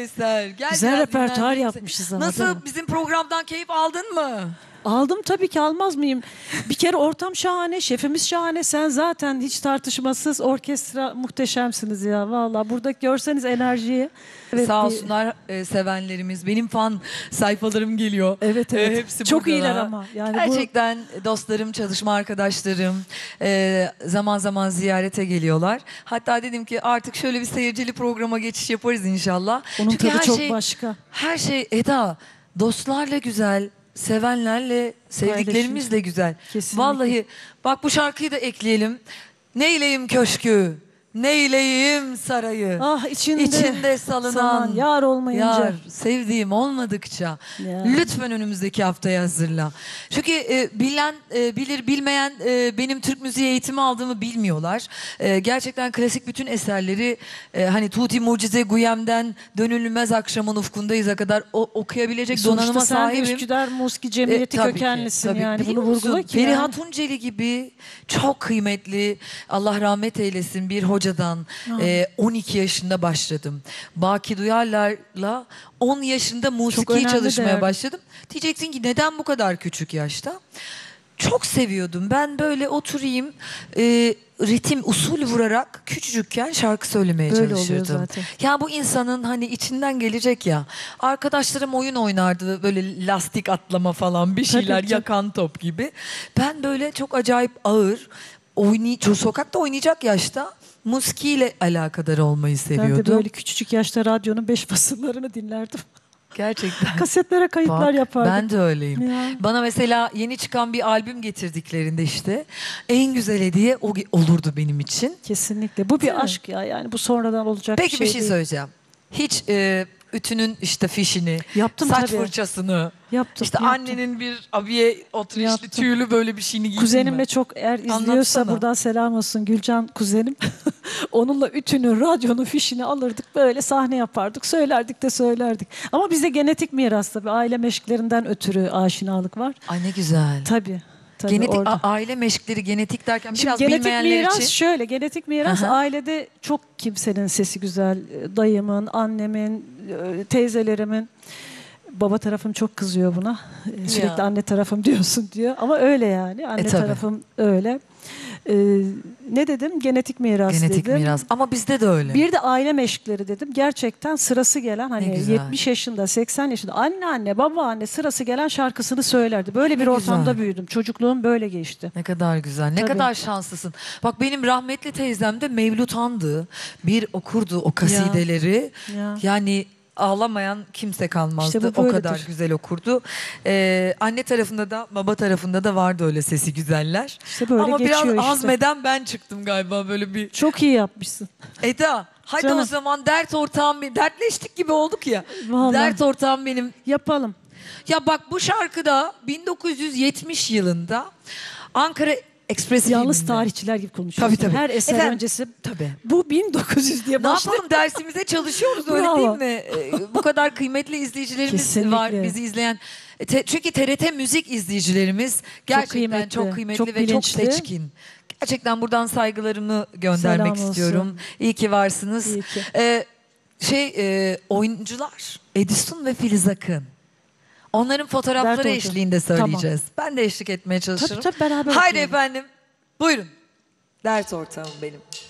Eser. Gel Güzel biraz repertuar dinlendireyim yapmışız seni. ama, Nasıl? değil mi? Bizim programdan keyif aldın mı? Aldım tabii ki, almaz mıyım? Bir kere ortam şahane, şefimiz şahane. Sen zaten hiç tartışmasız, orkestra muhteşemsiniz ya. Vallahi burada görseniz enerjiyi. Evet, Sağ olsunlar sevenlerimiz. Benim fan sayfalarım geliyor. Evet, evet. Hepsi Çok buradalar. iyiler ama. Yani gerçekten dostlarım, çalışma arkadaşlarım zaman zaman ziyarete geliyorlar. Hatta dedim ki artık şöyle bir seyircili programa geçiş yaparız inşallah. Onun Çünkü tadı her çok şey, başka. her şey Eda, dostlarla güzel, sevenlerle, sevdiklerimizle güzel. Kesinlikle. Vallahi bak, bu şarkıyı da ekleyelim. Neyleyim köşkü, neyleyim sarayı. Ah, içinde salınan sanan yar olmayınca. yar, sevdiğim olmadıkça Ya. lütfen önümüzdeki haftaya hazırla. Çünkü bilir bilmeyen benim Türk müziği eğitimi aldığımı bilmiyorlar. Gerçekten klasik bütün eserleri hani Tuti Mucize Guyem'den Dönülmez Akşamın Ufkundayız'a kadar okuyabilecek donanıma Sonuçta sen de sahibim. Üsküdar Muski Cemiyeti Tabii ki, kökenlisin tabii. yani. Biliyor Bunu vurgula musun? ki. Feriha yani. Tunceli gibi çok kıymetli, Allah rahmet eylesin, bir hocadan 12 yaşında başladım. Baki Duyarlar'la 10 yaşında musiki önemli çalışmaya değerli. başladım. Diyeceksin ki neden bu kadar küçük yaşta? Çok seviyordum. Ben böyle oturayım, ritim, usul vurarak küçücükken şarkı söylemeye Böyle oluyor çalışırdım. zaten. Ya bu insanın hani içinden gelecek ya. Arkadaşlarım oyun oynardı, böyle lastik atlama falan, bir şeyler, Tabii. yakan top gibi. Ben böyle çok acayip ağır, sokakta oynayacak yaşta musikiyle alakadar olmayı Ben de seviyordum. böyle küçücük yaşta radyonun 5 fasıllarını dinlerdim. Gerçekten. Kasetlere kayıtlar Bak, yapardım. ben de öyleyim. Ya. Bana mesela yeni çıkan bir albüm getirdiklerinde işte en güzel hediye o olurdu benim için. Kesinlikle. Bu Değil mi? bir aşk ya. Yani bu sonradan olacak Peki bir bir şey değil. söyleyeceğim. Hiç ütünün işte fişini, Yaptım saç tabii. fırçasını, Yaptım, işte yaptım. annenin bir abiye oturuşlu Yaptım. tüylü böyle bir şeyini giydin Kuzenimle mi? çok, eğer izliyorsa Anlatsana. buradan selam olsun Gülcan kuzenim. Onunla ütünün, radyonun fişini alırdık, böyle sahne yapardık. Söylerdik de söylerdik. Ama bizde genetik miras tabii. Aile meşklerinden ötürü aşinalık var. Ay ne güzel. Tabii. Tabii Genetik, orada. aile meşkleri genetik derken Şimdi biraz genetik bilmeyenler miras için. şöyle, genetik miras Hı hı. ailede çok kimsenin sesi güzel. Dayımın, annemin, teyzelerimin. Baba tarafım çok kızıyor buna. Sürekli Ya. anne tarafım diyorsun diyor. Ama öyle yani. Anne tabii. tarafım öyle. Ne dedim? Genetik miras Genetik dedim. miras. Ama bizde de öyle. Bir de aile meşkleri dedim. Gerçekten sırası gelen, Ne hani güzel. 70 yaşında, 80 yaşında anneanne, babaanne sırası gelen şarkısını söylerdi. Böyle Ne bir ortamda güzel. büyüdüm. Çocukluğum böyle geçti. Ne kadar güzel, ne Tabii. kadar şanslısın. Bak benim rahmetli teyzem de Mevlutan'dı. Bir okurdu o kasideleri. Ya. Yani ağlamayan kimse kalmazdı. İşte bu O böyledir. kadar güzel okurdu. Anne tarafında da baba tarafında da vardı öyle sesi güzeller. İşte böyle Ama biraz geçiyor işte. azmeden ben çıktım galiba böyle bir. Çok iyi yapmışsın. Eda hadi Canım. o zaman dert ortağım benim. Dertleştik gibi olduk ya. Vallahi. Dert ortağım benim. Yapalım. Ya bak bu şarkıda 1970 yılında Ankara Express Yalnız filminde. tarihçiler gibi konuşuyorsun. Tabii, tabii. Her eser Efendim? öncesi Tabii. bu 1900 diye Ne başlıyor. yapalım, dersimize çalışıyoruz öyle Bravo. değil mi? Bu kadar kıymetli izleyicilerimiz Kesinlikle. var bizi izleyen. Çünkü TRT müzik izleyicilerimiz gerçekten çok kıymetli, çok ve bilinçli. çok seçkin. Gerçekten buradan saygılarımı göndermek Selam istiyorum. olsun. İyi ki varsınız. İyi ki. Oyuncular Edison ve Filiz Akın. Onların Dert fotoğrafları olacak. eşliğinde söyleyeceğiz. Ben de eşlik etmeye çalışırım. Tabii, beraber Haydi okuyalım. efendim. Buyurun. Dert ortağım benim.